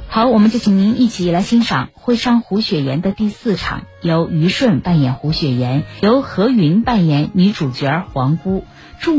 好，我们就请您一起来欣赏《会上胡雪岩》的第4场，由于顺扮演胡雪岩，由何云扮演女主角黄姑。